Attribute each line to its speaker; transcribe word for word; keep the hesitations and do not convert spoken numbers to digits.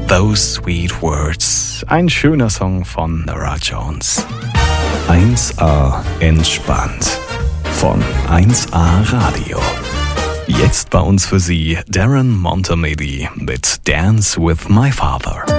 Speaker 1: Those Sweet Words. Ein schöner Song von Norah Jones. eins A entspannt von eins A Radio. Jetzt bei uns für Sie Darren Montemedi mit Dance with My Father.